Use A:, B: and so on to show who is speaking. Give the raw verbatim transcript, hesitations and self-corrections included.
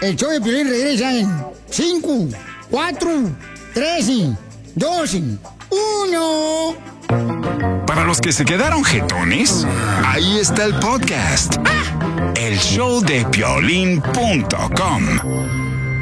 A: El show de Piolín regresa en cinco, cuatro, tres, dos, uno.
B: Para los que se quedaron jetones, ahí está el podcast. El show de Piolín punto com.